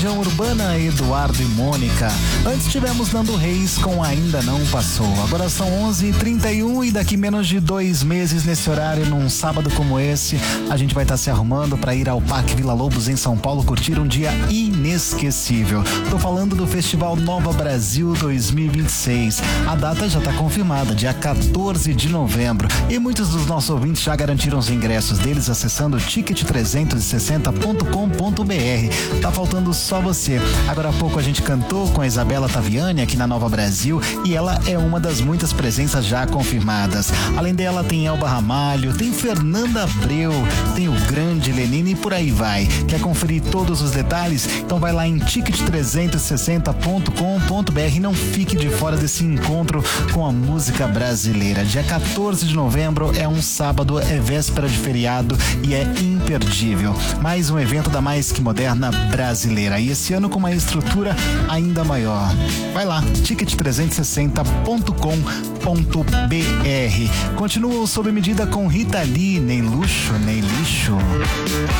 Legião Urbana, Eduardo e Mônica. Antes tivemos Nando Reis com Ainda Não Passou. Agora são 11h31 e daqui menos de 2 meses, nesse horário, num sábado como esse, a gente vai estar se arrumando para ir ao Parque Vila Lobos em São Paulo curtir um dia inesquecível. Tô falando do Festival Nova Brasil 2026. A data já está confirmada, dia 14 de novembro. E muitos dos nossos ouvintes já garantiram os ingressos deles acessando ticket360.com.br. Tá faltando só você. Agora há pouco a gente cantou com a Isabela Taviani aqui na Nova Brasil e ela é uma das muitas presenças já confirmadas. Além dela tem Elba Ramalho, tem Fernanda Abreu, tem o grande Lenine e por aí vai. Quer conferir todos os detalhes? Então vai lá em ticket360.com.br e não fique de fora desse encontro com a música brasileira. Dia 14 de novembro é um sábado, é véspera de feriado e é imperdível. Mais um evento da Mais Que Moderna brasileira. E esse ano com uma estrutura ainda maior. Vai lá, ticket360.com.br. Continua o Sob Medida com Rita Lee, nem luxo, nem lixo.